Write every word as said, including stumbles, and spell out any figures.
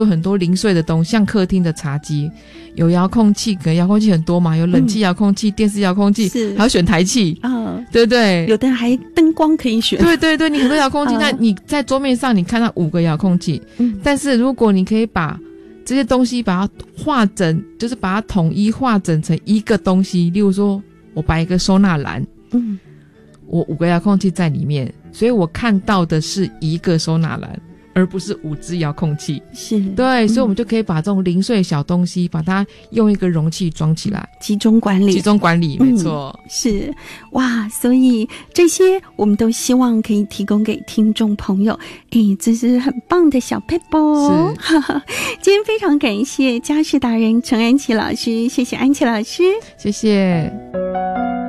有很多零碎的东西，像客厅的茶几有遥控器，可能遥控器很多嘛，有冷气遥控器、嗯、电视遥控器，还有选台器啊、哦，对不对？ 有的还灯光可以选， 对对对，你很多遥控器，那、哦、你在桌面上你看到五个遥控器、嗯、但是如果你可以把这些东西把它化整，就是把它统一化整成一个东西，例如说我摆一个收纳篮，嗯，我五个遥控器在里面，所以我看到的是一个收纳篮，而不是五只遥控器。是，对、嗯，所以我们就可以把这种零碎小东西把它用一个容器装起来， 集中管理， 集中管理，没错、 嗯、是。哇，所以这些我们都希望可以提供给听众朋友，诶，这是很棒的小撇步。是今天非常感谢家事达人陈安琪老师，谢谢安琪老师， 谢谢。